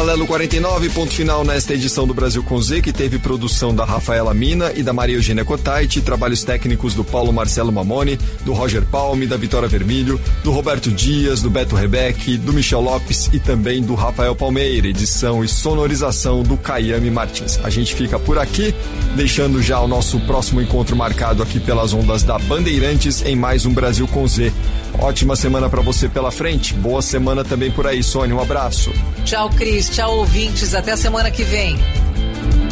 Paralelo 49, ponto final nesta edição do Brasil com Z, que teve produção da Rafaela Mina e da Maria Eugênia Cotaiti, trabalhos técnicos do Paulo Marcelo Mamoni, do Roger Palme, da Vitória Vermilho, do Roberto Dias, do Beto Rebeck, do Michel Lopes e também do Rafael Palmeira, edição e sonorização do Caiame Martins. A gente fica por aqui, deixando já o nosso próximo encontro marcado aqui pelas ondas da Bandeirantes em mais um Brasil com Z. Ótima semana para você pela frente, boa semana também por aí, Sônia, um abraço. Tchau, Cris, tchau, ouvintes, até a semana que vem.